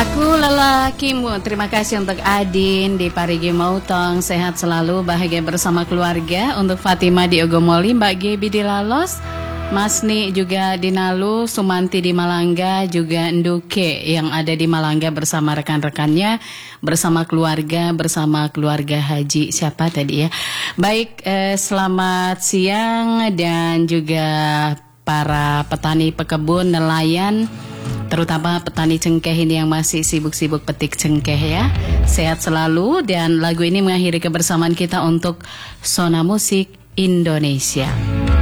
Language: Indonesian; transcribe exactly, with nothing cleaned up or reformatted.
Aku lelakimu, terima kasih untuk Adin di Parigi Mautong, sehat selalu, bahagia bersama keluarga. Untuk Fatima di Ogomoli, Mbak Gebi di Lalos, Masni juga di Nalu, Sumanti di Malangga, juga Nduke yang ada di Malangga bersama rekan-rekannya, bersama keluarga, bersama keluarga Haji siapa tadi ya. Baik, eh, selamat siang dan juga para petani pekebun, nelayan, terutama petani cengkeh ini yang masih sibuk-sibuk petik cengkeh ya. Sehat selalu, dan lagu ini mengakhiri kebersamaan kita untuk Sona Musik Indonesia.